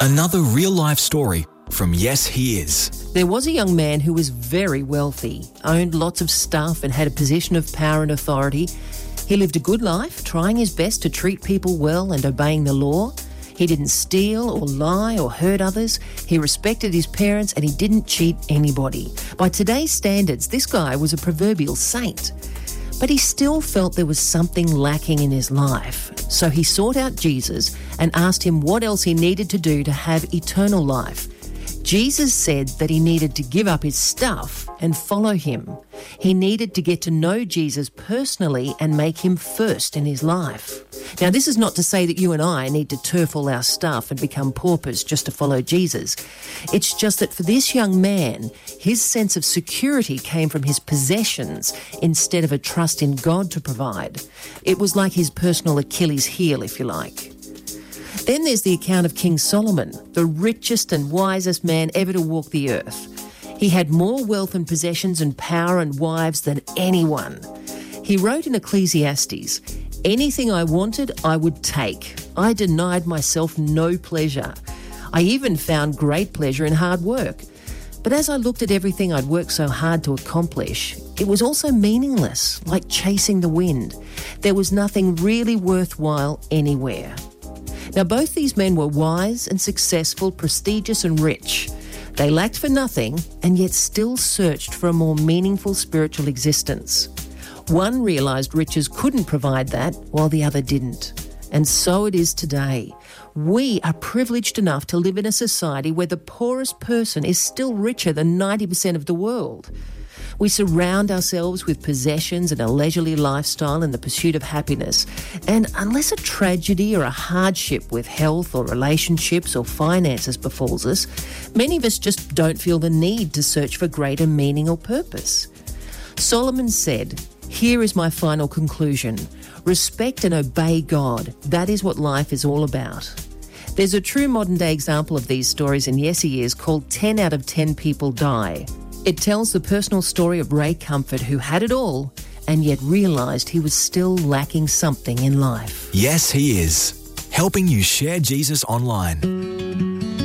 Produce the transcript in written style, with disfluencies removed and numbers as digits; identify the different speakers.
Speaker 1: Another real-life story from Yes, He Is.
Speaker 2: There was a young man who was very wealthy, owned lots of stuff and had a position of power and authority. He lived a good life, trying his best to treat people well and obeying the law. He didn't steal or lie or hurt others. He respected his parents and he didn't cheat anybody. By today's standards, this guy was a proverbial saint. But he still felt there was something lacking in his life. So he sought out Jesus and asked him what else he needed to do to have eternal life. Jesus said that he needed to give up his stuff and follow him. He needed to get to know Jesus personally and make him first in his life. Now, this is not to say that you and I need to turf all our stuff and become paupers just to follow Jesus. It's just that for this young man, his sense of security came from his possessions instead of a trust in God to provide. It was like his personal Achilles heel, if you like. Then there's the account of King Solomon, the richest and wisest man ever to walk the earth. He had more wealth and possessions and power and wives than anyone. He wrote in Ecclesiastes, "Anything I wanted, I would take. I denied myself no pleasure. I even found great pleasure in hard work. But as I looked at everything I'd worked so hard to accomplish, it was also meaningless, like chasing the wind. There was nothing really worthwhile anywhere." Now, both these men were wise and successful, prestigious and rich. They lacked for nothing and yet still searched for a more meaningful spiritual existence. One realised riches couldn't provide that, while the other didn't. And so it is today. We are privileged enough to live in a society where the poorest person is still richer than 90% of the world. We surround ourselves with possessions and a leisurely lifestyle in the pursuit of happiness. And unless a tragedy or a hardship with health or relationships or finances befalls us, many of us just don't feel the need to search for greater meaning or purpose. Solomon said, "Here is my final conclusion. Respect and obey God. That is what life is all about." There's a true modern-day example of these stories in Yes, He Is called 10 out of 10 People Die. It tells the personal story of Ray Comfort, who had it all and yet realised he was still lacking something in life.
Speaker 1: Yes, He Is. Helping you share Jesus online.